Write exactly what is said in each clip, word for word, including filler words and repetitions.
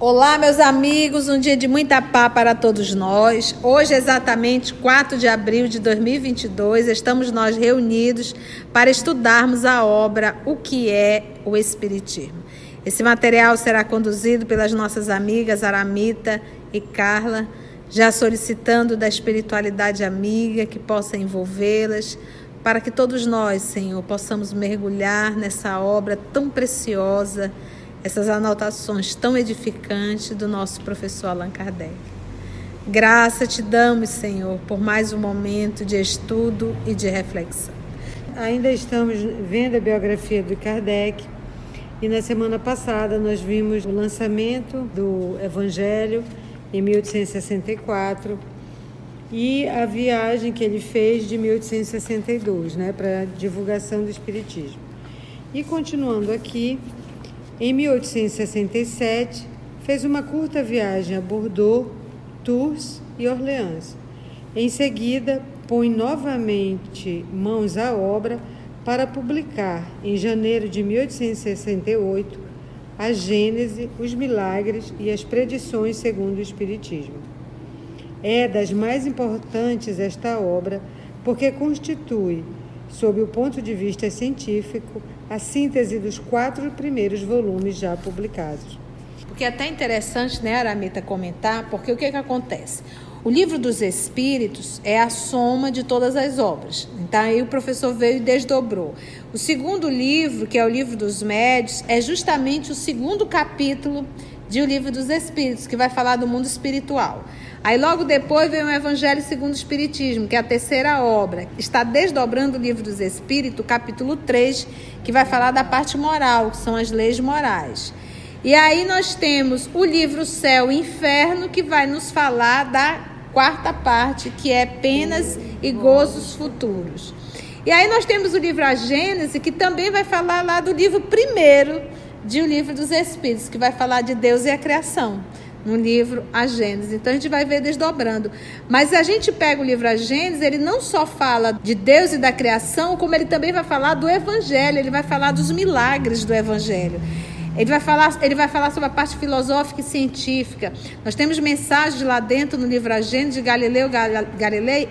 Olá, meus amigos, um dia de muita paz para todos nós. Hoje, exatamente quatro de abril de dois mil e vinte e dois, estamos nós reunidos para estudarmos a obra O que é o Espiritismo. Esse material será conduzido pelas nossas amigas Aramita e Carla, já solicitando da espiritualidade amiga que possa envolvê-las, para que todos nós, Senhor, possamos mergulhar nessa obra tão preciosa, essas anotações tão edificantes do nosso professor Allan Kardec. Graça te damos, Senhor, por mais um momento de estudo e de reflexão. Ainda estamos vendo a biografia do Kardec e na semana passada nós vimos o lançamento do Evangelho em mil oitocentos e sessenta e quatro e a viagem que ele fez de mil oitocentos e sessenta e dois, né, para a divulgação do Espiritismo. E continuando aqui, em mil oitocentos e sessenta e sete, fez uma curta viagem a Bordeaux, Tours e Orleans. Em seguida, põe novamente mãos à obra para publicar, em janeiro de mil oitocentos e sessenta e oito, a Gênese, os Milagres e as Predições segundo o Espiritismo. É das mais importantes esta obra, porque constitui, sob o ponto de vista científico, a síntese dos quatro primeiros volumes já publicados. Porque é até interessante, né, Aramita, comentar, porque o que que acontece? O Livro dos Espíritos é a soma de todas as obras. Então, aí o professor veio e desdobrou. O segundo livro, que é o Livro dos Médiuns, é justamente o segundo capítulo de O Livro dos Espíritos, que vai falar do mundo espiritual. Aí logo depois vem o Evangelho segundo o Espiritismo, que é a terceira obra. Está desdobrando o Livro dos Espíritos, o capítulo três, que vai falar da parte moral, que são as leis morais. E aí nós temos o livro Céu e Inferno, que vai nos falar da quarta parte, que é penas e gozos futuros. E aí nós temos o livro A Gênese, que também vai falar lá do livro primeiro de O Livro dos Espíritos, que vai falar de Deus e a criação, no livro A Gênese. Então a gente vai ver desdobrando. Mas a gente pega o livro A Gênese, ele não só fala de Deus e da criação, como ele também vai falar do Evangelho, ele vai falar dos milagres do Evangelho. Ele vai falar, ele vai falar sobre a parte filosófica e científica. Nós temos mensagens lá dentro no livro A Gênese de Galileu Galilei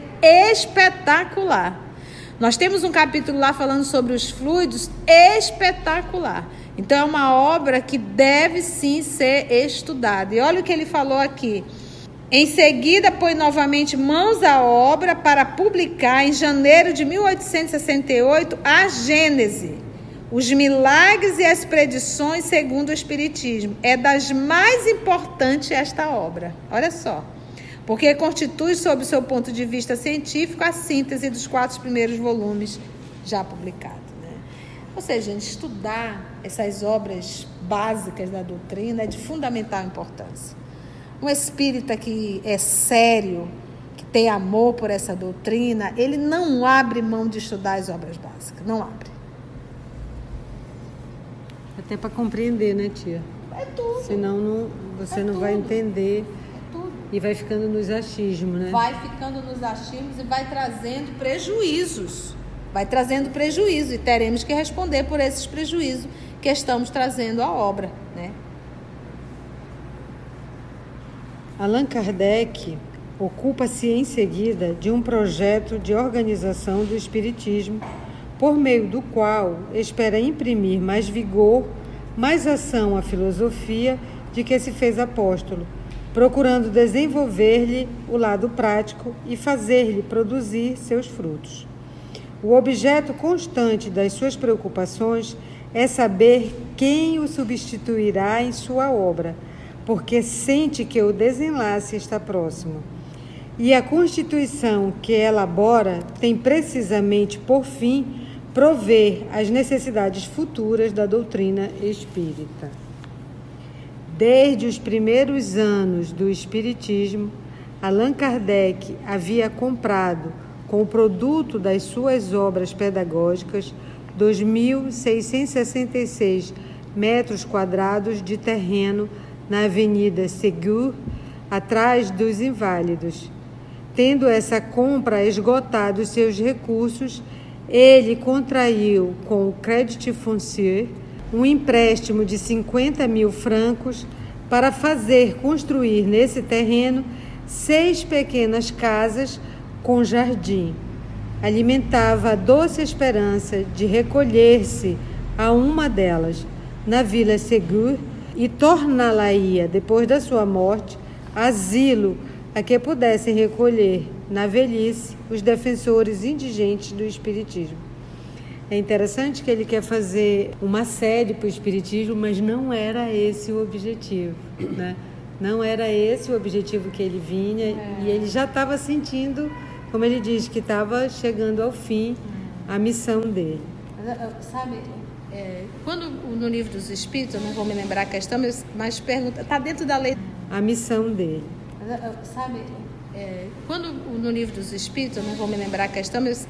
espetacular. Nós temos um capítulo lá falando sobre os fluidos espetacular. Então é uma obra que deve sim ser estudada. E olha o que ele falou aqui. Em seguida, põe novamente mãos à obra para publicar em janeiro de mil oitocentos e sessenta e oito a Gênese, os Milagres e as Predições segundo o Espiritismo. É das mais importantes esta obra. Olha só. Porque constitui, sob o seu ponto de vista científico, a síntese dos quatro primeiros volumes já publicados. Ou seja, gente, estudar essas obras básicas da doutrina é de fundamental importância. Um espírita que é sério, que tem amor por essa doutrina, ele não abre mão de estudar as obras básicas, não abre. Até para compreender, né, tia? É tudo. Senão não, você é não tudo. vai entender é tudo. E vai ficando nos achismos, né? Vai ficando nos achismos e vai trazendo prejuízos. Vai trazendo prejuízo e teremos que responder por esses prejuízos que estamos trazendo à obra, né? Allan Kardec ocupa-se em seguida de um projeto de organização do Espiritismo, por meio do qual espera imprimir mais vigor, mais ação à filosofia de que se fez apóstolo, procurando desenvolver-lhe o lado prático e fazer-lhe produzir seus frutos. O objeto constante das suas preocupações é saber quem o substituirá em sua obra, porque sente que o desenlace está próximo. E a constituição que elabora tem precisamente por fim prover as necessidades futuras da doutrina espírita. Desde os primeiros anos do Espiritismo, Allan Kardec havia comprado, com o produto das suas obras pedagógicas, dois mil seiscentos e sessenta e seis metros quadrados de terreno na Avenida Ségur, atrás dos Inválidos. Tendo essa compra esgotado os seus recursos, ele contraiu com o Credit Foncier um empréstimo de cinquenta mil francos para fazer construir nesse terreno seis pequenas casas com jardim. Alimentava a doce esperança de recolher-se a uma delas na Vila Segur e torná-la-ia, depois da sua morte, asilo a que pudessem recolher na velhice os defensores indigentes do Espiritismo. É interessante que ele quer fazer uma série para o Espiritismo, mas não era esse o objetivo, né? Não era esse o objetivo que ele vinha, é. E ele já estava sentindo, como ele diz, que estava chegando ao fim a missão dele. Sabe, é, quando no Livro dos Espíritos, eu não vou me lembrar a questão, mas, mas pergunta, está dentro da lei. A missão dele. Sabe, é, quando no Livro dos Espíritos, eu não vou me lembrar a questão, mas